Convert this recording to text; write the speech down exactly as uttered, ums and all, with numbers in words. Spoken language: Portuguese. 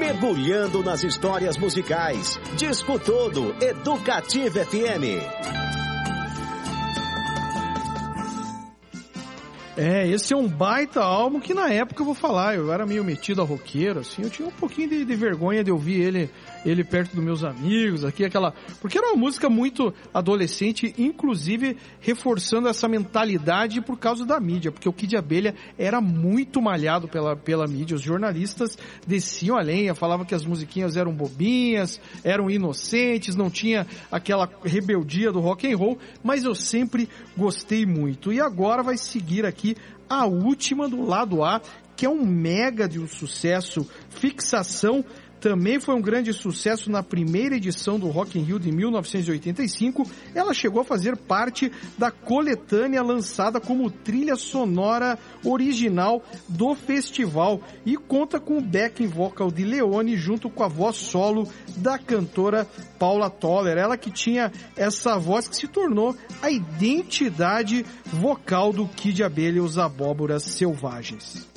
mergulhando nas histórias musicais. Disco Todo, Educativa F M. É, esse é um baita álbum que na época eu vou falar, eu era meio metido a roqueiro, assim, eu tinha um pouquinho de, de vergonha de ouvir ele, ele perto dos meus amigos, aqui, aquela, porque era uma música muito adolescente, inclusive reforçando essa mentalidade por causa da mídia, porque o Kid Abelha era muito malhado pela, pela mídia, os jornalistas desciam a lenha, falavam que as musiquinhas eram bobinhas, eram inocentes, não tinha aquela rebeldia do rock and roll, mas eu sempre gostei muito. E agora vai seguir aqui a última do lado A, que é um mega de um sucesso, Fixação. Também foi um grande sucesso na primeira edição do Rock in Rio de mil novecentos e oitenta e cinco. Ela chegou a fazer parte da coletânea lançada como trilha sonora original do festival e conta com o backing vocal de Leone junto com a voz solo da cantora Paula Toller. Ela que tinha essa voz que se tornou a identidade vocal do Kid Abelha e os Abóboras Selvagens.